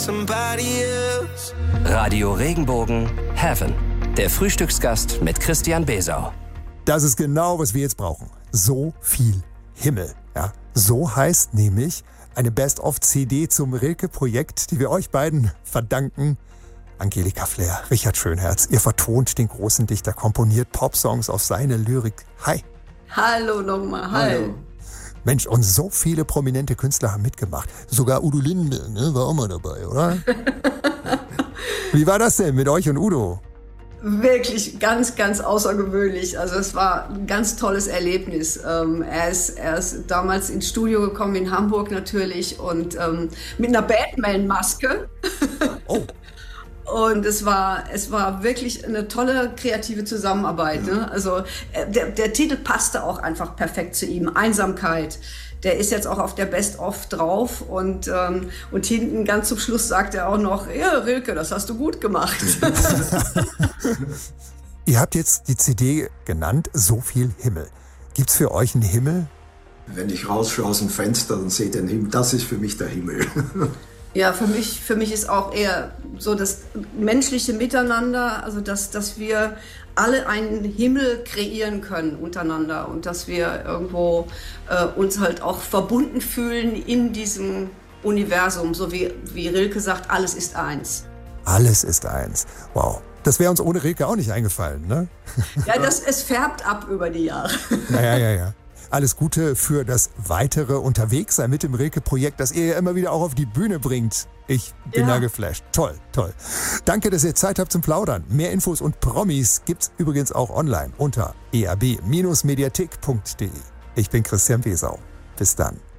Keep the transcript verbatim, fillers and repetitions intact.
Radio Regenbogen Heaven. Der Frühstücksgast mit Christian Besau. Das ist genau, was wir jetzt brauchen. So viel Himmel. Ja, so heißt nämlich eine Best-of-C D zum Rilke-Projekt, die wir euch beiden verdanken. Angelika Flair, Richard Schönherz, ihr vertont den großen Dichter, komponiert Popsongs auf seine Lyrik. Hi. Hallo nochmal, hi. Hallo. Mensch, und so viele prominente Künstler haben mitgemacht. Sogar Udo Lindenberg, ne, war auch mal dabei, oder? Wie war das denn mit euch und Udo? Wirklich ganz, ganz außergewöhnlich. Also es war ein ganz tolles Erlebnis. Ähm, er, ist, er ist damals ins Studio gekommen in Hamburg natürlich und ähm, mit einer Batman-Maske. Oh. Und es war, es war wirklich eine tolle kreative Zusammenarbeit. Ne? Also äh, der, der Titel passte auch einfach perfekt zu ihm. Einsamkeit. Der ist jetzt auch auf der Best-of drauf und, ähm, und hinten ganz zum Schluss sagt er auch noch, ja, Rilke, das hast du gut gemacht. Ihr habt jetzt die C D genannt, So viel Himmel. Gibt's für euch einen Himmel? Wenn ich rausschaue aus dem Fenster und sehe den Himmel, das ist für mich der Himmel. Ja, für mich, für mich ist auch eher so das menschliche Miteinander, also dass, dass wir alle einen Himmel kreieren können untereinander und dass wir irgendwo äh, uns halt auch verbunden fühlen in diesem Universum, so wie, wie Rilke sagt, alles ist eins. Alles ist eins. Wow. Das wäre uns ohne Rilke auch nicht eingefallen, ne? Ja, das, es färbt ab über die Jahre. Ja, ja, ja, ja. Alles Gute für das weitere Unterwegssein mit dem Rilke-Projekt, das ihr ja immer wieder auch auf die Bühne bringt. Ich bin ja da geflasht. Toll, toll. Danke, dass ihr Zeit habt zum Plaudern. Mehr Infos und Promis gibt's übrigens auch online unter e r b Bindestrich mediathek punkt d e. Ich bin Christian Besau. Bis dann.